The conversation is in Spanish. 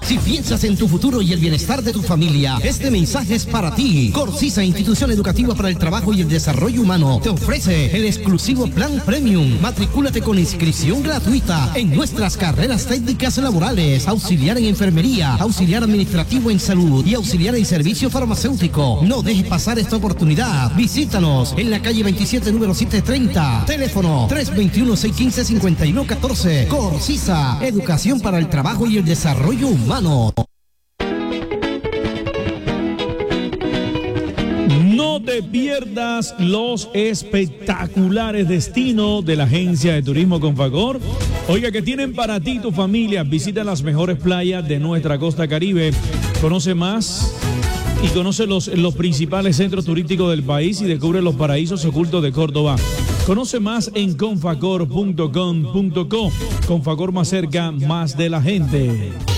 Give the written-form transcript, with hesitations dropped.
Si piensas en tu futuro y el bienestar de tu familia, este mensaje es para ti. Corsisa, institución educativa para el trabajo y el desarrollo humano, te ofrece el exclusivo Plan Premium. Matricúlate con inscripción gratuita en nuestras carreras técnicas laborales, auxiliar en enfermería, auxiliar administrativo en salud y auxiliar en servicio farmacéutico. No dejes pasar esta oportunidad. Visítanos en la calle 27, número 730. Teléfono 321-615-5114. Corsisa, educación para el trabajo y el desarrollo humano. No te pierdas los espectaculares destinos de la agencia de turismo Confacor. Oiga, que tienen para ti y tu familia. Visita las mejores playas de nuestra costa caribe. Conoce más y conoce los principales centros turísticos del país y descubre los paraísos ocultos de Córdoba. Conoce más en confacor.com.co. Confacor, más cerca, más de la gente.